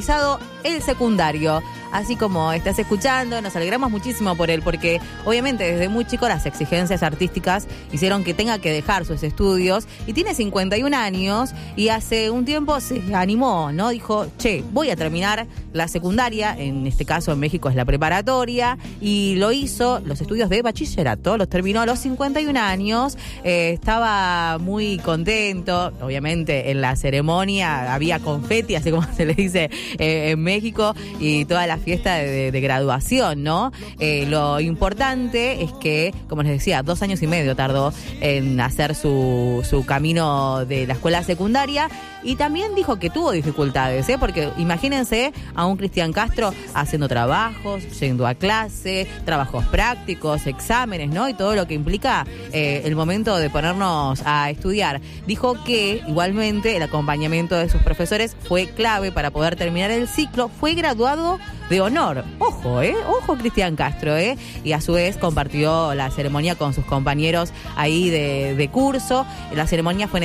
finalizado el secundario. Así como estás escuchando, nos alegramos muchísimo por él, porque obviamente desde muy chico las exigencias artísticas hicieron que tenga que dejar sus estudios, y tiene 51 años y hace un tiempo se animó, ¿no? Dijo, voy a terminar la secundaria, en este caso en México es la preparatoria, y lo hizo, los estudios de bachillerato, los terminó a los 51 años, estaba muy contento, obviamente en la ceremonia había confeti, así como se le dice en México, y toda la fiesta de graduación, ¿no? Lo importante es que, como les decía, 2 años y medio tardó en hacer su camino de la escuela secundaria, y también dijo que tuvo dificultades, porque imagínense a un Cristian Castro haciendo trabajos, yendo a clase, trabajos prácticos, exámenes, ¿no? Y todo lo que implica el momento de ponernos a estudiar. Dijo que igualmente el acompañamiento de sus profesores fue clave para poder terminar el ciclo. Fue graduado de honor. Ojo, ojo Cristian Castro, y a su vez compartió la ceremonia con sus compañeros ahí de curso. La ceremonia fue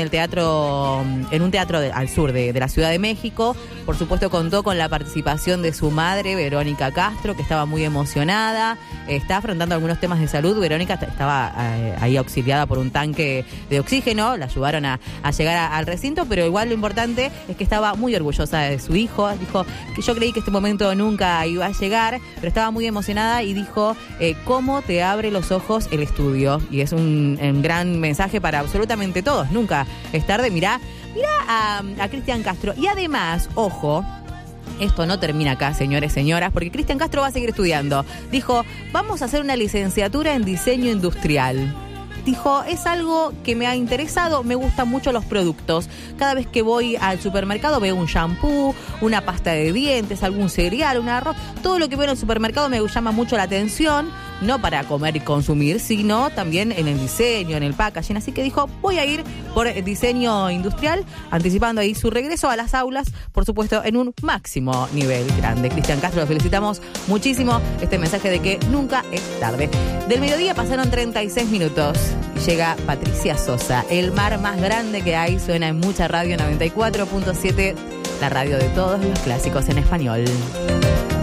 en un teatro al sur de la Ciudad de México. Por supuesto contó con la participación de su madre, Verónica Castro, que estaba muy emocionada. Está afrontando algunos temas de salud. Verónica estaba ahí auxiliada por un tanque de oxígeno. La ayudaron a llegar al recinto, pero igual lo importante es que estaba muy orgullosa de su hijo. Dijo que yo creí que este momento nunca iba a llegar, pero estaba muy emocionada, y dijo cómo te abre los ojos el estudio. Y es un gran mensaje para absolutamente todos. Nunca es tarde. Mirá a Cristian Castro. Y además, ojo, esto no termina acá, señores, señoras, porque Cristian Castro va a seguir estudiando. Dijo, vamos a hacer una licenciatura en diseño industrial. Dijo, es algo que me ha interesado, me gustan mucho los productos. Cada vez que voy al supermercado veo un shampoo, una pasta de dientes, algún cereal, un arroz. Todo lo que veo en el supermercado me llama mucho la atención, no para comer y consumir, sino también en el diseño, en el packaging. Así que dijo, voy a ir por diseño industrial, anticipando ahí su regreso a las aulas, por supuesto, en un máximo nivel grande. Cristian Castro, lo felicitamos muchísimo. Este mensaje de que nunca es tarde. Del mediodía pasaron 36 minutos. Llega Patricia Sosa. El mar más grande que hay suena en Mucha Radio 94.7, la radio de todos los clásicos en español.